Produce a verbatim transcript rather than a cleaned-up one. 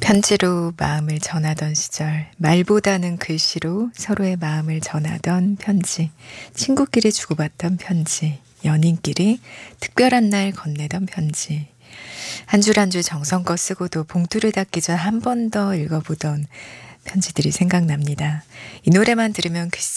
편지로 마음을 전하던 시절, 말보다는 글씨로 서로의 마음을 전하던 편지, 친구끼리 주고받던 편지, 연인끼리 특별한 날 건네던 편지, 한 줄 한 줄 정성껏 쓰고도 봉투를 닫기 전 한 번 더 읽어보던 편지들이 생각납니다. 이 노래만 들으면 그